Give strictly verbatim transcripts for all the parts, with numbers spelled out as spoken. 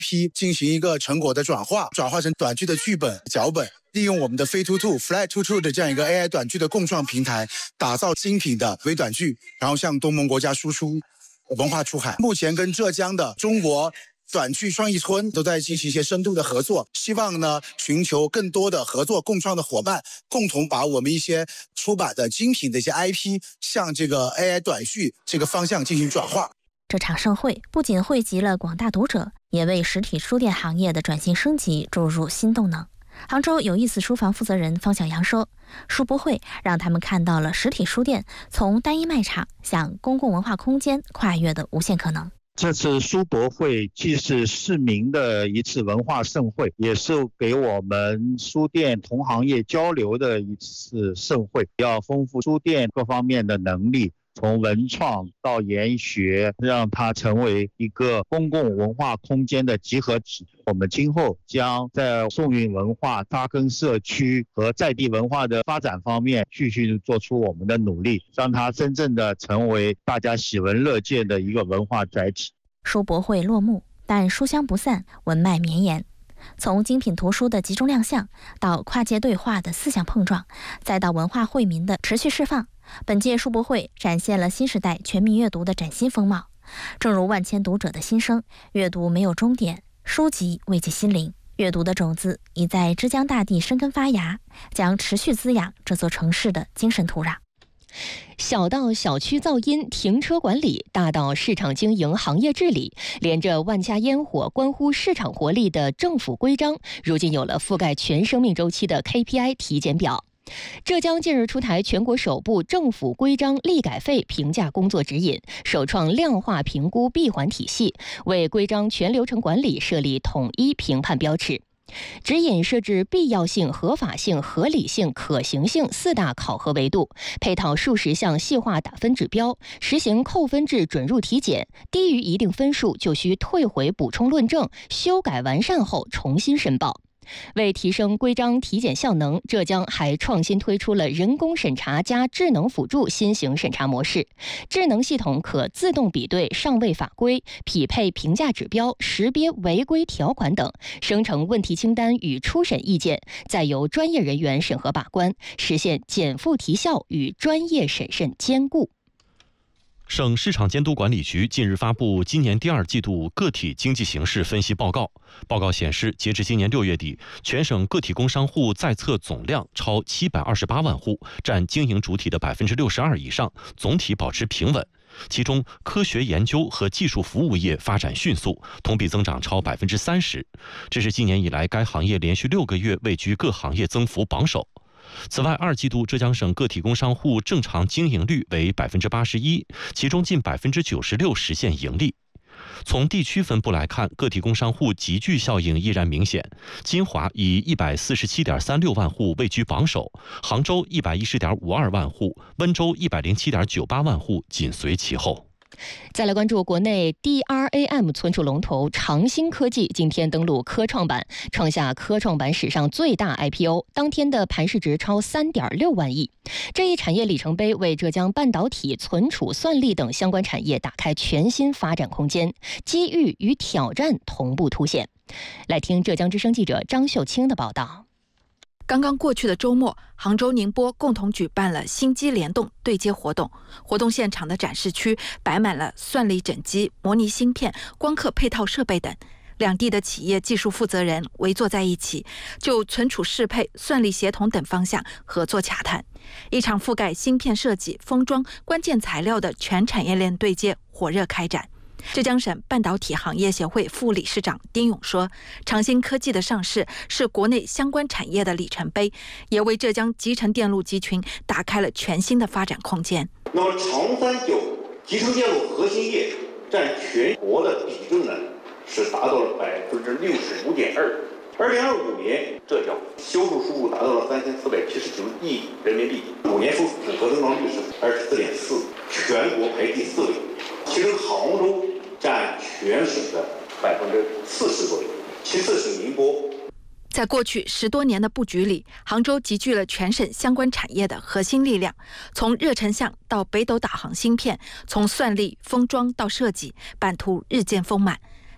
P 进行一个成果的转化，转化成短剧的剧本、脚本，利用我们的飞兔兔、Fly 兔兔的这样一个 A I 短剧的共创平台，打造精品的微短剧，然后向东盟国家输出文化出海。目前跟浙江的中国短剧双艺村都在进行一些深度的合作，希望呢寻求更多的合作共创的伙伴，共同把我们一些出版的精品的一些 I P 向这个 A I 短剧这个方向进行转化。 这场盛会不仅汇集了广大读者，也为实体书店行业的转型升级注入新动能。杭州有意思书房负责人方小阳说，书博会让他们看到了实体书店从单一卖场向公共文化空间跨越的无限可能。 这次书博会既是市民的一次文化盛会，也是给我们书店同行业交流的一次盛会，要丰富书店各方面的能力，从文创到研学，让它成为一个公共文化空间的集合体。我们今后将在宋韵文化、扎根社区和在地文化的发展方面继续做出我们的努力，让它真正的成为大家喜闻乐见的一个文化载体。 书博会落幕，但书香不散，文脉绵延。从精品图书的集中亮相，到跨界对话的思想碰撞，再到文化惠民的持续释放，本届书博会展现了新时代全民阅读的崭新风貌。正如万千读者的心声，阅读没有终点，书籍慰藉心灵。阅读的种子已在枝江大地生根发芽，将持续滋养这座城市的精神土壤。 小到小区噪音、停车管理，大到市场经营、行业治理，连着万家烟火、关乎市场活力的政府规章，如今有了覆盖全生命周期的 K P I 体检表。浙江近日出台全国首部政府规章立改费评价工作指引，首创量化评估闭环体系，为规章全流程管理设立统一评判标尺。指引设置必要性、合法性、合理性、可行性四大考核维度，配套数十项细化打分指标，实行扣分制准入体检，低于一定分数就需退回补充论证，修改完善后重新申报。为提升规章体检效能，浙江还创新推出了人工审查加智能辅助新型审查模式。智能系统可自动比对上位法规、匹配评价指标、识别违规条款等，生成问题清单与初审意见，再由专业人员审核把关，实现减负提效与专业审慎兼顾。 省市场监督管理局近日发布今年第二季度个体经济形势分析报告。报告显示，截至今年六月底，全省个体工商户在册总量超七百二十八万户，占经营主体的百分之六十二以上，总体保持平稳。其中，科学研究和技术服务业发展迅速，同比增长超百分之三十，这是今年以来该行业连续六个月位居各行业增幅榜首。此外，二季度浙江省个体工商户正常经营率为百分之八十一，其中近百分之九十六实现盈利。从地区分布来看，个体工商户集聚效应依然明显。金华以一百四十七点三六万户位居榜首，杭州一百一十点五二万户，温州一百零七点九八万户紧随其后。 再来关注国内 D R A M 存储龙头长兴科技今天登陆科创板，创下科创板史上最大 I P O， 当天的盘市值超 三点六万亿。这一产业里程碑为浙江半导体、存储、算力等相关产业打开全新发展空间，机遇与挑战同步凸显。来听浙江之声记者张秀清的报道。 刚刚过去的周末，杭州、宁波共同举办了新机联动对接活动。活动现场的展示区摆满了算力整机、模拟芯片、光刻配套设备等。两地的企业技术负责人围坐在一起，就存储适配、算力协同等方向合作洽谈。一场覆盖芯片设计、封装、关键材料的全产业链对接火热开展。浙江省半导体行业协会副理事长丁勇说，长兴科技的上市是国内相关产业的里程碑，也为浙江集成电路集群打开了全新的发展空间。 那么长三角集成电路核心业占全国的比重呢，是达到了百分之六十五点二。二零二五年，浙江销售收入达到了三千四百七十九亿人民币，五年复复合增长率是二十四点四，全国排第四位。其中杭州占全省的百分之四十左右，其次是宁波。 在过去十多年的布局里，杭州集聚了全省相关产业的核心力量，从热成像到北斗导航芯片，从算力、封装到设计，版图日渐丰满。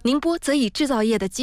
宁波则以制造业的基